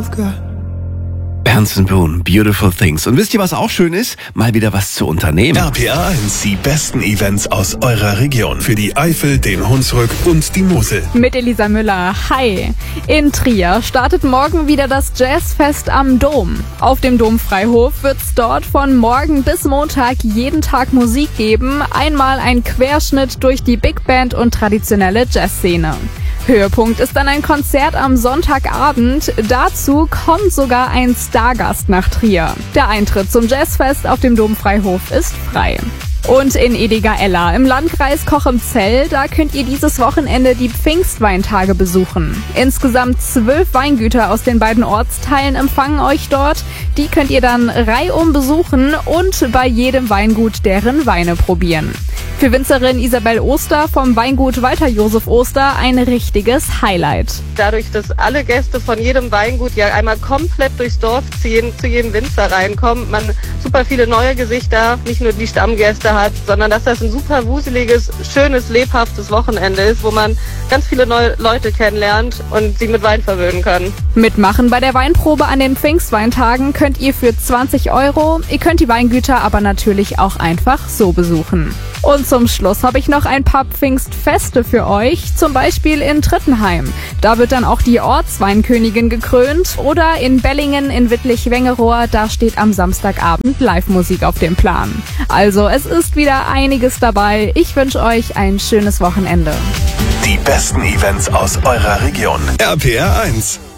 Ernst & Boone, Beautiful Things. Und wisst ihr, was auch schön ist? Mal wieder was zu unternehmen. RPA 1, die besten Events aus eurer Region. Für die Eifel, den Hunsrück und die Mosel. Mit Elisa Müller. Hi. In Trier startet morgen wieder das Jazzfest am Dom. Auf dem Domfreihof wird's dort von morgen bis Montag jeden Tag Musik geben. Einmal ein Querschnitt durch die Big Band und traditionelle Jazzszene. Höhepunkt ist dann ein Konzert am Sonntagabend. Dazu kommt sogar ein Stargast nach Trier. Der Eintritt zum Jazzfest auf dem Domfreihof ist frei. Und in Ediger-Ella im Landkreis Cochem-Zell, da könnt ihr dieses Wochenende die Pfingstweintage besuchen. Insgesamt 12 Weingüter aus den beiden Ortsteilen empfangen euch dort. Die könnt ihr dann reihum besuchen und bei jedem Weingut deren Weine probieren. Für Winzerin Isabel Oster vom Weingut Walter Josef Oster ein richtiges Highlight. Dadurch, dass alle Gäste von jedem Weingut ja einmal komplett durchs Dorf ziehen, zu jedem Winzer reinkommt, man super viele neue Gesichter, nicht nur die Stammgäste hat, sondern dass das ein super wuseliges, schönes, lebhaftes Wochenende ist, wo man ganz viele neue Leute kennenlernt und sie mit Wein verwöhnen kann. Mitmachen bei der Weinprobe an den Pfingstweintagen könnt ihr für 20 €. Ihr könnt die Weingüter aber natürlich auch einfach so besuchen. Und zum Schluss habe ich noch ein paar Pfingstfeste für euch, zum Beispiel in Trittenheim. Da wird dann auch die Ortsweinkönigin gekrönt. Oder in Bellingen in Wittlich-Wengerohr, da steht am Samstagabend Live-Musik auf dem Plan. Also es ist wieder einiges dabei. Ich wünsche euch ein schönes Wochenende. Die besten Events aus eurer Region. RPA 1.